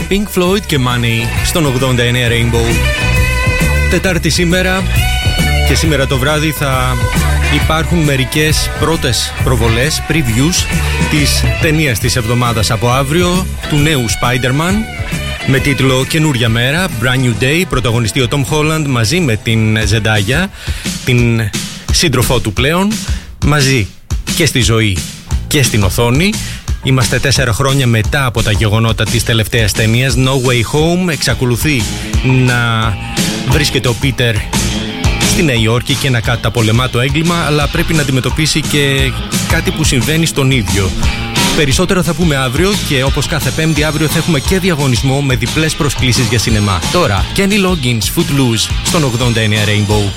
Pink Floyd και Money στον 89 Rainbow. Τετάρτη σήμερα και σήμερα το βράδυ θα υπάρχουν μερικές πρώτες προβολές, previews της ταινίας της εβδομάδας από αύριο, του νέου Spider-Man, με τίτλο «Καινούρια μέρα», Brand New Day, πρωταγωνιστεί ο Tom Holland μαζί με την Zendaya, την σύντροφό του πλέον, μαζί και στη ζωή και στην οθόνη. Είμαστε 4 χρόνια μετά από τα γεγονότα της τελευταίας ταινίας No Way Home. Εξακολουθεί να βρίσκεται ο Πίτερ στη Νέα Υόρκη και να καταπολεμά το έγκλημα, αλλά πρέπει να αντιμετωπίσει και κάτι που συμβαίνει στον ίδιο. Περισσότερα θα πούμε αύριο και όπως κάθε Πέμπτη αύριο θα έχουμε και διαγωνισμό με διπλές προσκλήσεις για σινεμά. Τώρα, Kenny Loggins, Footloose στον 89 Rainbow.